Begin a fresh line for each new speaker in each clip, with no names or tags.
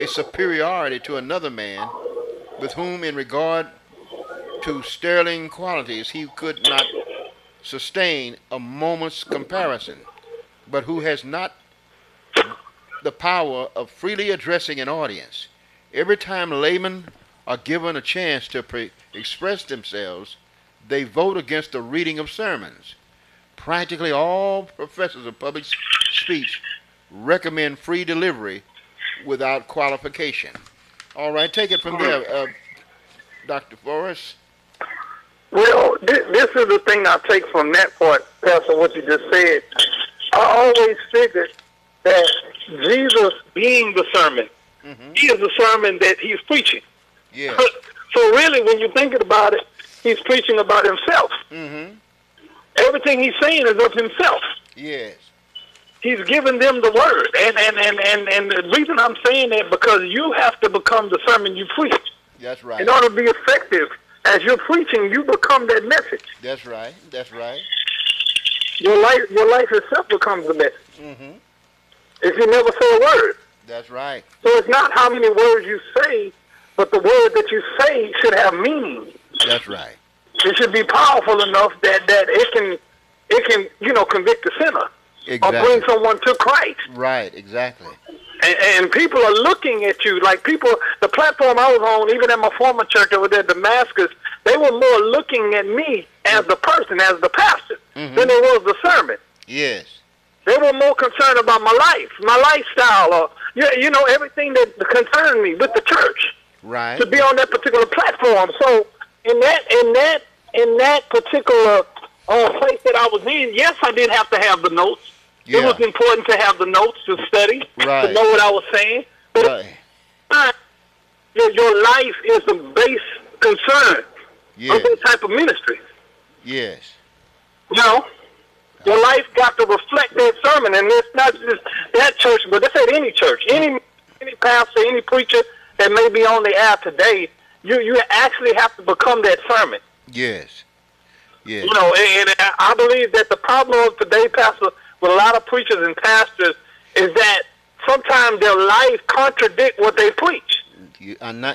a superiority to another man with whom, in regard to sterling qualities, he could not sustain a moment's comparison, but who has not the power of freely addressing an audience. Every time laymen are given a chance to express themselves, they vote against the reading of sermons. Practically all professors of public speech recommend free delivery without qualification. All right, take it from there, Dr. Forrest.
Well, this is the thing I take from that part, Pastor, what you just said. I always figured that Jesus being the sermon, he is the sermon that he's preaching.
Yeah.
So really, when you're thinking about it, he's preaching about himself. Everything he's saying is of himself.
Yes.
He's giving them the word. And the reason I'm saying that, because you have to become the sermon you preach.
That's right.
In order to be effective, as you're preaching, you become that message.
That's right. That's right.
Your life itself becomes the message. If you never say a word.
That's right.
So it's not how many words you say, but the word that you say should have meaning.
That's right.
It should be powerful enough that it can convict a sinner.
Exactly.
Or bring someone to Christ.
Right, exactly.
And people are looking at you like the platform I was on, even at my former church over there, Damascus, they were more looking at me as the person, as the pastor, than they was the sermon.
Yes.
They were more concerned about my life, my lifestyle, or everything that concerned me with the church.
Right.
To be on that particular platform. So in that particular place that I was in, yes, I did have to have the notes. Yeah. It was important to have the notes to study, to know what I was saying. But your life is the base concern of this type of ministry.
Yes.
Your life got to reflect that sermon, and it's not just that church, but it's at any church, any pastor, any preacher that may be on the air today. You actually have to become that sermon.
Yes. Yes.
And I believe that the problem of today, Pastor, with a lot of preachers and pastors, is that sometimes their life contradict what they preach.
You're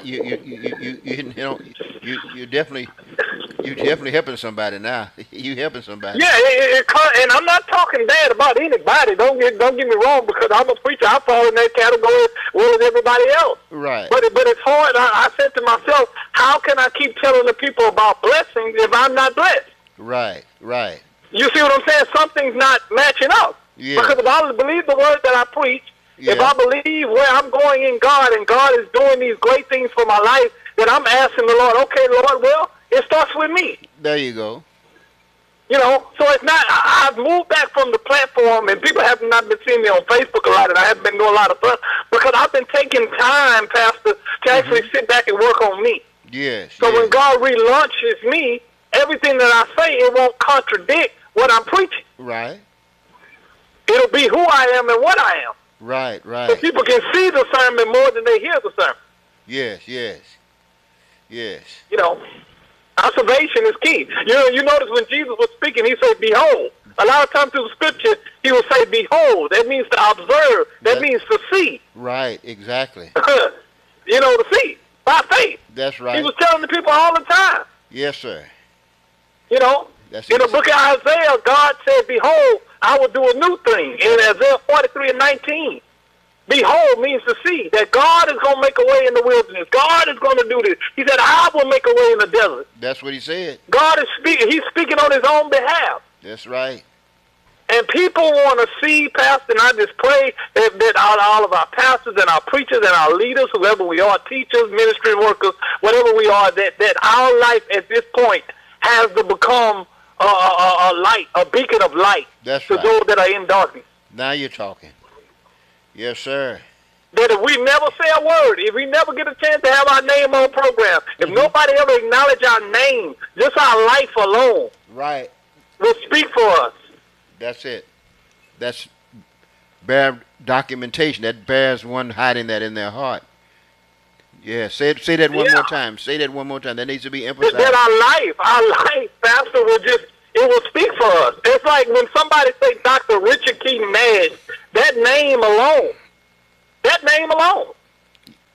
definitely helping somebody now. You helping somebody.
Yeah, and I'm not talking bad about anybody. Don't get me wrong, because I'm a preacher. I fall in that category as well as everybody else.
Right.
But it's hard. I said to myself, how can I keep telling the people about blessings if I'm not blessed?
Right. Right.
You see what I'm saying? Something's not matching up.
Yeah.
Because if I believe the word that I preach, if I believe where I'm going in God, and God is doing these great things for my life, then I'm asking the Lord, okay, Lord, well, it starts with me.
There you go.
So it's not, I've moved back from the platform, and people have not been seeing me on Facebook a lot, and I haven't been doing a lot of stuff, because I've been taking time, Pastor, to actually sit back and work on me.
Yes.
So when God relaunches me, everything that I say, it won't contradict what I'm preaching.
Right.
It'll be who I am and what I am.
Right, right.
So people can see the sermon more than they hear the sermon.
Yes, yes. Yes.
Observation is key. You notice when Jesus was speaking, he said, behold. A lot of times through the scripture, he will say, behold. That means to observe. That means to see.
Right, exactly.
To see by faith.
That's right.
He was telling the people all the time.
Yes, sir.
That's in the book of Isaiah, God said, behold, I will do a new thing. In Isaiah 43:19, behold means to see that God is going to make a way in the wilderness. God is going to do this. He said, I will make a way in the desert.
That's what he said.
God is speaking. He's speaking on his own behalf.
That's right.
And people want to see, Pastor, and I just pray that all of our pastors and our preachers and our leaders, whoever we are, teachers, ministry workers, whatever we are, that our life at this point has to become a light, a beacon of light.
That's
to
right.
those that are in darkness.
Now you're talking. Yes, sir.
That if we never say a word, if we never get a chance to have our name on program, if nobody ever acknowledge our name, just our life alone,
right,
will speak for us.
That's it. That's bare documentation. That bears one hiding that in their heart. Yeah, say that one more time. Say that one more time. That needs to be emphasized.
That our life, Pastor, it will speak for us. It's like when somebody say Dr. Richard Keaton Nash, that name alone,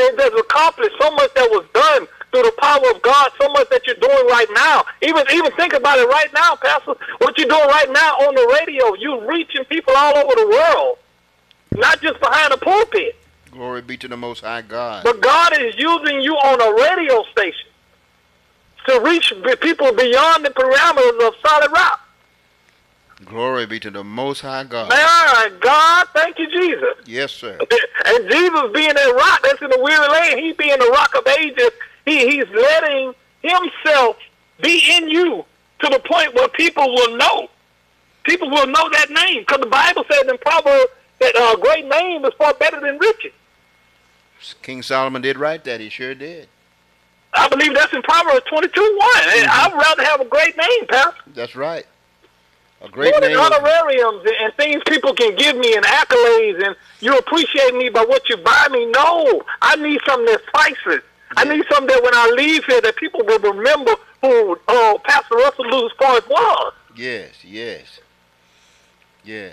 it has accomplished so much that was done through the power of God, so much that you're doing right now. Even think about it right now, Pastor. What you're doing right now on the radio, you're reaching people all over the world, not just behind the pulpit.
Glory be to the Most High God.
But God is using you on a radio station to reach people beyond the parameters of Solid Rock.
Glory be to the Most High God.
My God, thank you, Jesus.
Yes, sir.
And Jesus being that rock that's in the weary land, he being the rock of ages, he's letting himself be in you to the point where people will know. People will know that name. Because the Bible says in Proverbs that a great name is far better than riches.
King Solomon did write that. He sure did.
I believe that's in Proverbs 22:1. I'd rather have a great name, Pastor.
That's right. A great
More than
name.
honorariums and things people can give me and accolades, and you appreciate me by what you buy me. No, I need something that's priceless. I need something that when I leave here that people will remember who Pastor Russell Lewis Parks was.
Yes, yes, yes.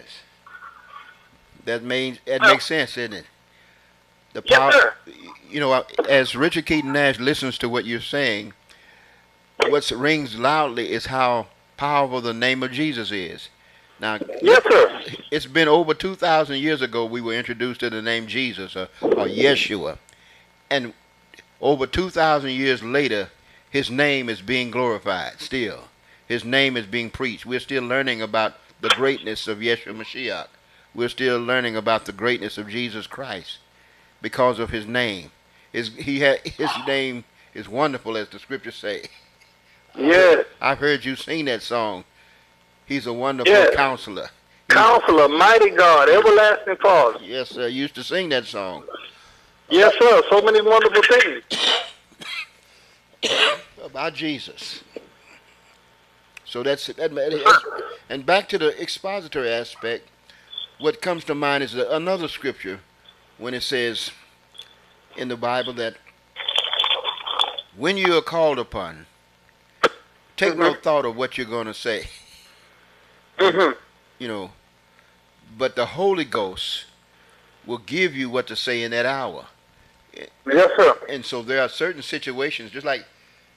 That makes sense, doesn't it? The power,
Yes, sir.
you know, as Richard Keaton Nash listens to what you're saying, what rings loudly is how powerful the name of Jesus is. Now,
Yes, sir.
it's been over 2,000 years ago we were introduced to the name Jesus or Yeshua. And over 2,000 years later, his name is being glorified still. His name is being preached. We're still learning about the greatness of Yeshua Mashiach. We're still learning about the greatness of Jesus Christ because of his name. His name is wonderful, as the scriptures say.
Yes.
I've heard you sing that song. He's a wonderful
Yes.
counselor.
Counselor, mighty God, everlasting Father.
Yes, sir. I used to sing that song.
Yes, sir. So many wonderful things.
About Jesus. So that's and back to the expository aspect, what comes to mind is another scripture when it says in the Bible that when you are called upon, take no thought of what you're going to say. You know, but the Holy Ghost will give you what to say in that hour.
Yes, sir.
And so there are certain situations, just like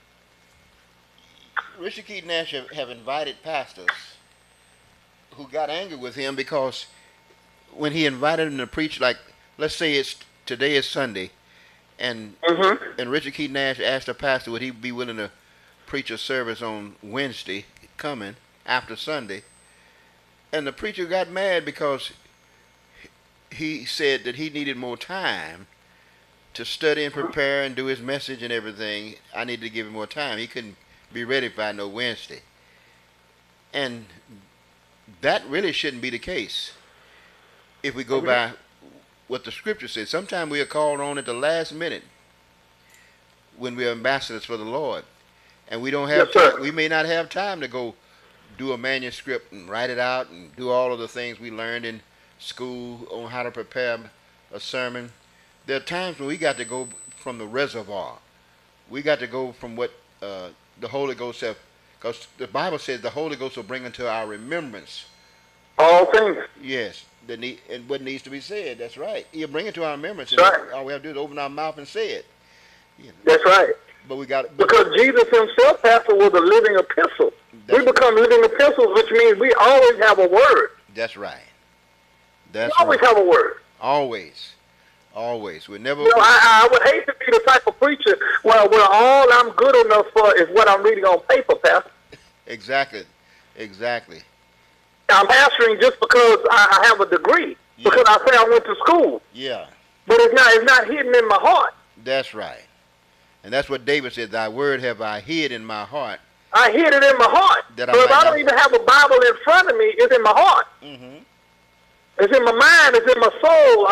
Richard Keaton Nash have invited pastors who got angry with him because when he invited them to preach, like, let's say today is Sunday, and Richard Keaton Nash asked a pastor would he be willing to preach a service on Wednesday coming after Sunday, and the preacher got mad because he said that he needed more time to study and prepare and do his message and everything. I needed to give him more time. He couldn't be ready by no Wednesday. And that really shouldn't be the case if we go by what the scripture says. Sometimes we are called on at the last minute when we are ambassadors for the Lord. And we don't have
Yes,
time. We may not have time to go do a manuscript and write it out and do all of the things we learned in school on how to prepare a sermon. There are times when we got to go from the reservoir. We got to go from what the Holy Ghost have, because the Bible says the Holy Ghost will bring into our remembrance.
All things.
Yes, and what needs to be said. That's right. He'll bring it to our remembrance.
That's
And
right.
all we have to do is open our mouth and say it. You know,
That's right.
but we got
Because Jesus himself, Pastor, was a living epistle. We become living epistles, which means we always have a word.
That's right.
We
That's
always
right.
have a word.
Always. Always. We never.
You know, I would hate to be the type of preacher where all I'm good enough for is what I'm reading on paper, Pastor.
Exactly. Exactly.
I'm pastoring just because I have a degree,
Yeah.
because I say I went to school,
Yeah.
but it's not hidden in my heart.
That's right. And that's what David said, thy word have I hid in my heart.
I hid it in my heart.
That
So
I
if
might
I don't
not-
even have a Bible in front of me, it's in my heart.
Mm-hmm.
It's in my mind. It's in my soul.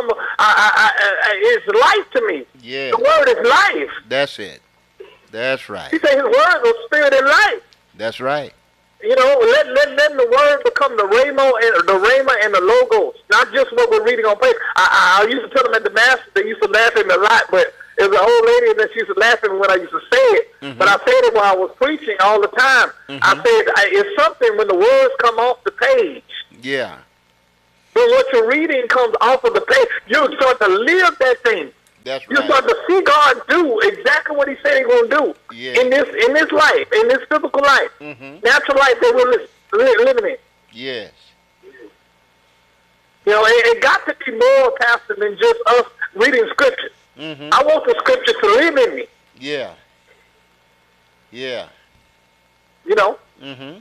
It's life to me.
Yeah.
The word is life.
That's it. That's right.
He said his word was spirit and life.
That's right.
You know, letting the word become the rhema and the logos, not just what we're reading on paper. I used to tell them at the mass, they used to laugh at me a lot, but there's an old lady that used to laugh at me when I used to say it. But I said it while I was preaching all the time. I said, it's something when the words come off the page.
Yeah.
But what you're reading comes off of the page. You start to live that thing.
That's
You
right.
start to see God do exactly what He said He's going to do
Yeah.
in this life, in this physical life,
Mm-hmm.
natural life that we're living in.
Yes.
You know, it got to be more, Pastor, than just us reading Scripture.
Mm-hmm.
I want the Scripture to live in me.
Yeah. Yeah.
You know.
Mm-hmm.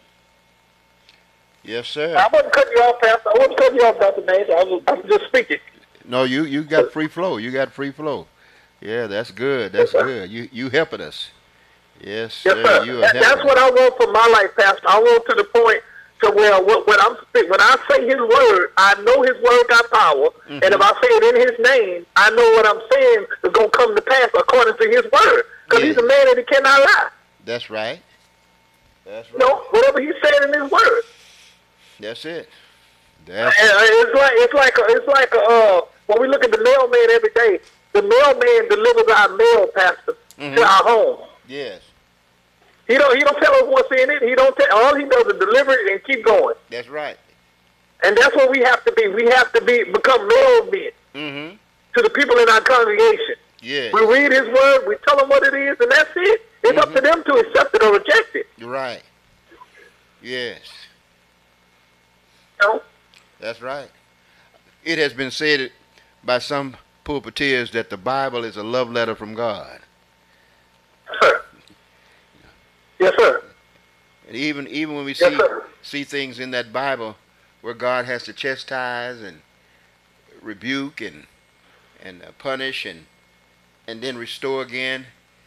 Yes, sir.
I wasn't cutting you off, Pastor. I wasn't cutting you off, Dr. Mays. I was just speaking.
No, you got free flow. You got free flow. Yeah, that's good. That's good. You helping us. Yes,
Yes,
sir.
sir.
You are
That's
helping
what
us.
I want for my life, Pastor. I want to the point to where when I say His word, I know His word got power, and if I say it in His name, I know what I'm saying is going to come to pass according to His word. Because He's a man that He cannot lie.
That's right. That's right.
You know, whatever He said in His word.
That's it. That's
And it's like when we look at the mailman every day. The mailman delivers our mail, Pastor,
Mhm.
to our home.
yes.
He don't tell us what's in it. He don't tell. All he does is deliver it and keep going.
That's right.
And that's what we have to be. We have to become mailmen
Mm-hmm.
to the people in our congregation.
Yes.
We read His word. We tell them what it is, and that's it. It's up to them to accept it or reject it.
You're right. Yes.
You know?
That's right. It has been said by some pulpiteers that the Bible is a love letter from God.
Sir. Yes, sir.
And even when we
Yes, sir.
see things in that Bible where God has to chastise and rebuke and punish and then restore again,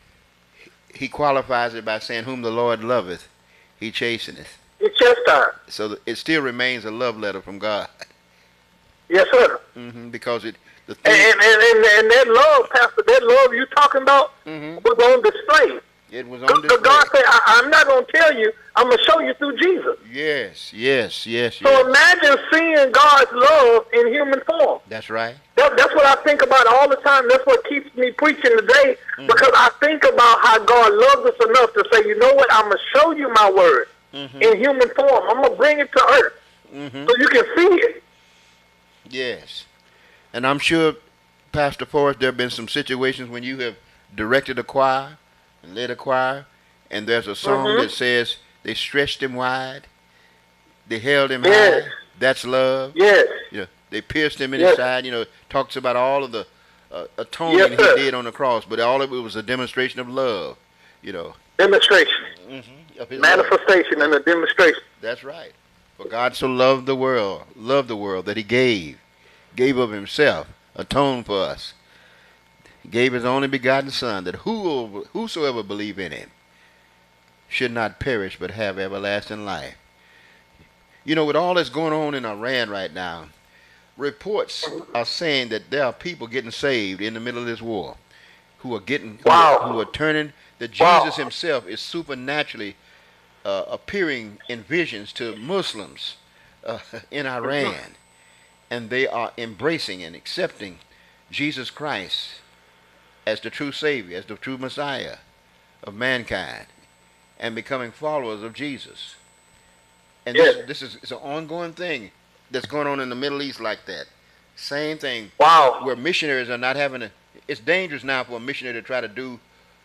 He qualifies it by saying, "Whom the Lord loveth, He chasteneth."
It's chastised.
So it still remains a love letter from God.
Yes, sir.
Because the
And
thing
that love, Pastor, that love you talking about was on display.
it was on
Because
display.
God said, I'm not going to tell you. I'm going to show you through Jesus.
Yes.
So imagine seeing God's love in human form.
That's right.
That's what I think about all the time. That's what keeps me preaching today, because I think about how God loves us enough to say, you know what, I'm going to show you my word in human form. I'm going to bring it to earth so you can see it.
Yes. And I'm sure, Pastor Forrest, there have been some situations when you have directed a choir and led a choir, and there's a song that says they stretched him wide, they held him
Yes.
high. That's love.
Yes.
You know, they pierced him in
Yes.
his side. You know, talks about all of the atoning
Yes,
he
sir.
did on the cross, but all of it was a demonstration of love. You know,
Demonstration.
of his love.
Manifestation and a demonstration.
That's right. For God so loved the world that He gave of Himself, atoned for us. He gave His only begotten Son, that whosoever believe in Him should not perish but have everlasting life. You know, with all that's going on in Iran right now, reports are saying that there are people getting saved in the middle of this war, who are turning, that Jesus Himself is supernaturally appearing in visions to Muslims in Iran, and they are embracing and accepting Jesus Christ as the true Savior, as the true Messiah of mankind, and becoming followers of Jesus. And this is it's an ongoing thing that's going on in the Middle East like that. Same thing.
Wow.
Where missionaries are not having it's dangerous now for a missionary to try to do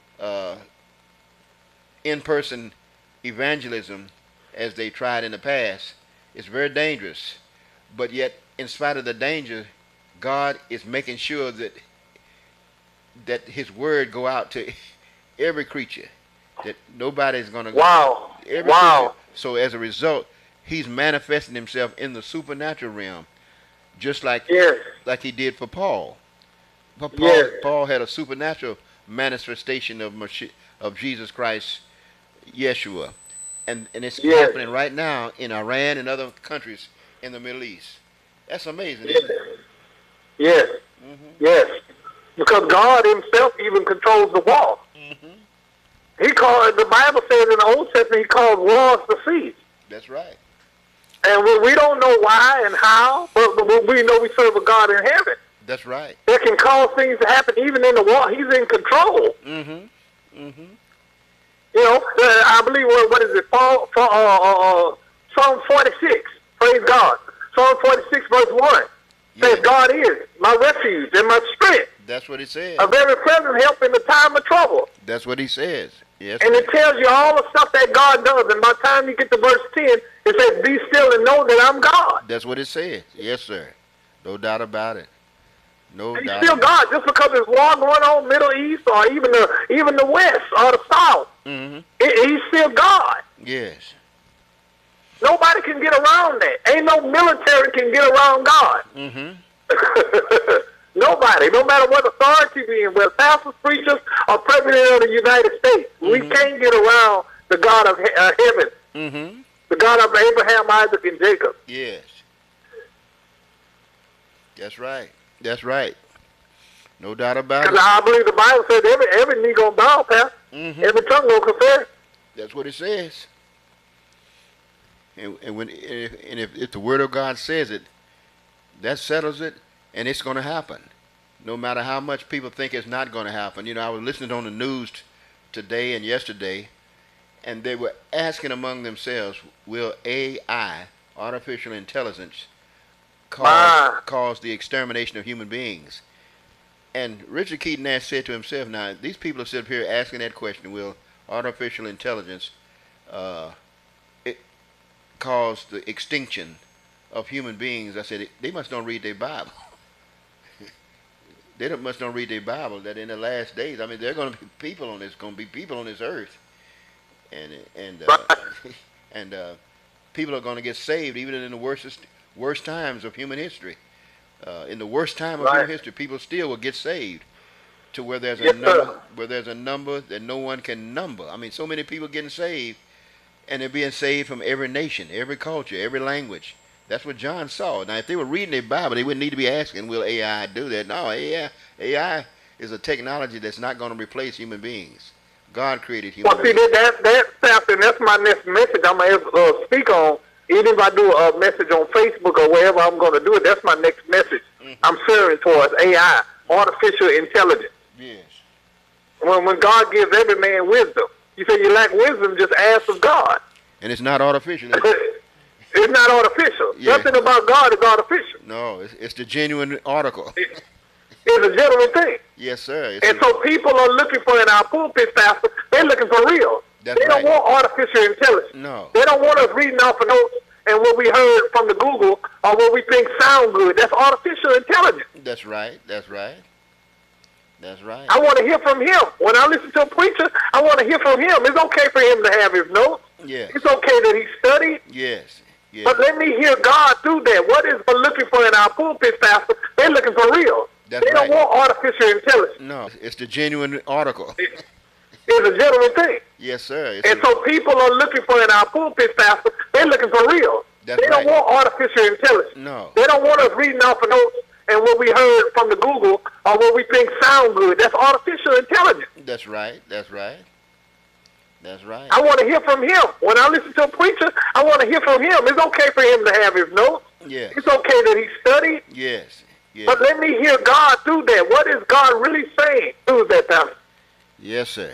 in-person evangelism as they tried in the past. It's very dangerous. But yet, in spite of the danger, God is making sure that His word go out to every creature, that nobody's going to
Wow.
every
Wow.
creature. So as a result, He's manifesting Himself in the supernatural realm, just like He did for Paul. But Paul had a supernatural manifestation of Jesus Christ, Yeshua, and it's happening right now in Iran and other countries in the Middle East. That's amazing, isn't it?
Yes. Yes. Because God Himself even controls the war. The Bible says in the Old Testament, He called wars to cease.
That's right.
And we don't know why and how, but we know we serve a God in heaven
That's right.
that can cause things to happen even in the war. He's in control. You know, I believe, what is it, Psalm 46, praise God. Psalm 46 verse 1 says, God is my refuge and my strength.
That's what he says.
A very present help in the time of trouble.
That's what he says. Yes.
And it tells you all the stuff that God does. And by the time you get to verse 10, it says, be still and know that I'm God.
That's what it says. Yes, sir. No doubt about it. No
He's
doubt.
still God. Just because there's war going on Middle East or even the West or the South, he's still God.
Yes.
Nobody can get around that. Ain't no military can get around God. Nobody, no matter what authority we in, whether pastors, preachers, or president of the United States, we can't get around the God of heaven, the God of Abraham, Isaac, and Jacob.
Yes. That's right. That's right. No doubt about it.
Because I believe the Bible says every knee gonna bow, Pastor. Every tongue gonna confess.
That's what it says. And if the Word of God says it, that settles it, and it's going to happen. No matter how much people think it's not going to happen. You know, I was listening on the news today and yesterday, and they were asking among themselves, will AI, artificial intelligence, cause the extermination of human beings? And Richard Keaton Nash said to himself, now, these people are sitting here asking that question, will artificial intelligence cause the extinction of human beings? I said, they must not read their Bible. They must not read their Bible, that in the last days, I mean, there are going to be people on this, earth, and people are going to get saved even in the worst times of human history. In the worst time of human history, people still will get saved, to where there's a number that no one can number. I mean, so many people getting saved, and they're being saved from every nation, every culture, every language. That's what John saw. Now, if they were reading their Bible, they wouldn't need to be asking, will AI do that? No, AI is a technology that's not going to replace human beings. God created human beings.
Well, see, that's my next message I'm going to speak on. Even if I do a message on Facebook or wherever I'm going to do it, that's my next message. I'm serving towards AI, artificial intelligence.
Yes.
When God gives every man wisdom, you say you lack wisdom, just ask of God.
And it's not artificial.
It's not artificial.
Yeah.
Nothing about God is artificial.
No, it's the genuine article.
It's a genuine thing.
Yes, sir.
And so people are looking for, in our pulpit, Pastor, they're looking for real.
That's
they don't want artificial intelligence.
No.
They don't want us reading off of notes and what we heard from the Google or what we think sound good. That's artificial intelligence.
That's right. That's right. That's right.
I want to hear from him. When I listen to a preacher, I want to hear from him. It's okay for him to have his notes.
Yes.
It's okay that he studied.
Yes. Yes.
But let me hear God do that. What is we're looking for in our pulpit, Pastor? They're looking for real.
That's
they don't
right.
want artificial intelligence.
No, it's the genuine article.
It's a genuine thing.
Yes, sir.
And so people are looking for, in our pulpit, Pastor, they're looking for real.
That's
they don't
right.
want artificial intelligence.
No.
They don't want us reading off of notes and what we heard from the Google or what we think sound good. That's artificial intelligence.
That's right. That's right. That's right.
I want to hear from him. When I listen to a preacher, I want to hear from him. It's okay for him to have his notes.
Yes.
It's okay that he studied.
Yes. Yes.
But let me hear God do that. What is God really saying through that time?
Yes, sir.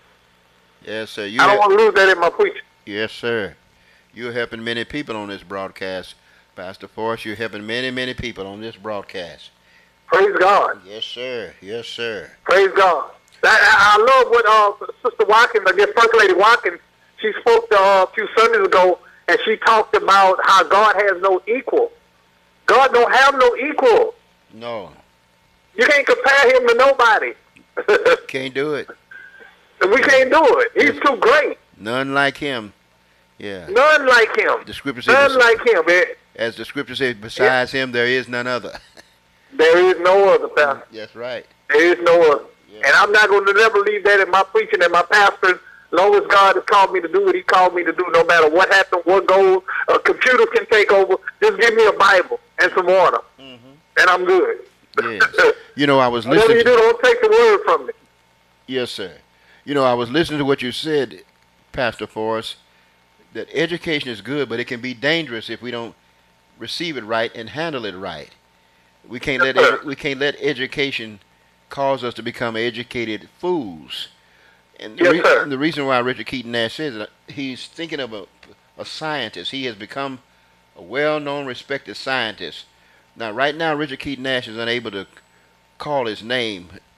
Yes, sir.
I don't want to lose that in my preaching.
Yes, sir. You're helping many people on this broadcast, Pastor Forrest. You're helping many, many people on this broadcast.
Praise God.
Yes, sir. Yes, sir.
Praise God. I love what Sister Watkins, I guess First Lady Watkins, she spoke a few Sundays ago, and she talked about how God has no equal. God don't have no equal.
No.
You can't compare him to nobody.
Can't do it.
We can't do it. He's too great.
None like him. Yeah.
None like him.
The scripture says,
none like him.
As the scripture says, besides him, there is none other.
There is no other, Pastor.
That's right.
There is no other. Yeah. And I'm not going to never leave that in my preaching and my pastoring. As long as God has called me to do what he called me to do, no matter what happens, what goes, computers can take over. Just give me a Bible and some water, and I'm good.
Yes. You know, I was listening.
Whatever you do, don't take the word from me.
Yes, sir. You know, I was listening to what you said, Pastor Forrest, that education is good, but it can be dangerous if we don't receive it right and handle it right. We can't let education cause us to become educated fools. And the reason why Richard Keaton Nash says that, he's thinking of a scientist. He has become a well-known, respected scientist. Now, right now, Richard Keaton Nash is unable to call his name